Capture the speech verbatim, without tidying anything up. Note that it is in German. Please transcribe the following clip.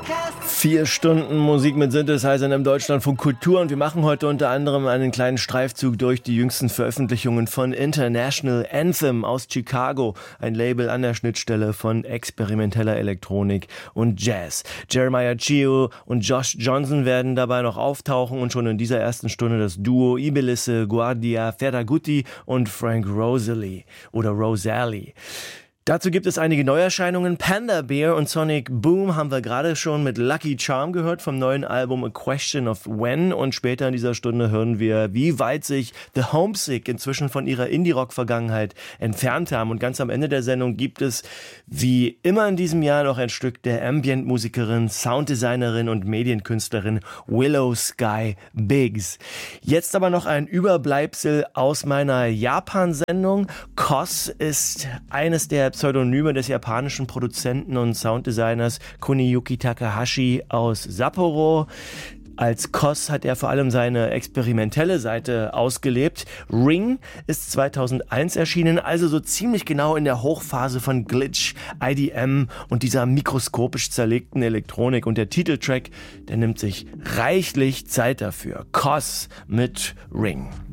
Vier Stunden Musik mit Synthesizern im Deutschlandfunk Kultur und wir machen heute unter anderem einen kleinen Streifzug durch die jüngsten Veröffentlichungen von International Anthem aus Chicago, ein Label an der Schnittstelle von experimenteller Elektronik und Jazz. Jeremiah Chio und Josh Johnson werden dabei noch auftauchen und schon in dieser ersten Stunde das Duo Ibilisse Guardia Ferragutti und Frank Rosalie oder Rosalie. Dazu gibt es einige Neuerscheinungen. Panda Bear und Sonic Boom haben wir gerade schon mit Lucky Charm gehört vom neuen Album A Question of When. Und später in dieser Stunde hören wir, wie weit sich The Homesick inzwischen von ihrer Indie-Rock-Vergangenheit entfernt haben. Und ganz am Ende der Sendung gibt es, wie immer in diesem Jahr, noch ein Stück der Ambient-Musikerin, Sounddesignerin und Medienkünstlerin Willow Sky Biggs. Jetzt aber noch ein Überbleibsel aus meiner Japan-Sendung. K O S ist eines der Pseudonyme des japanischen Produzenten und Sounddesigners Kuniyuki Takahashi aus Sapporo. Als K O S hat er vor allem seine experimentelle Seite ausgelebt. Ring ist zweitausendeins erschienen, also so ziemlich genau in der Hochphase von Glitch, I D M und dieser mikroskopisch zerlegten Elektronik. Und der Titeltrack, der nimmt sich reichlich Zeit dafür. K O S mit Ring.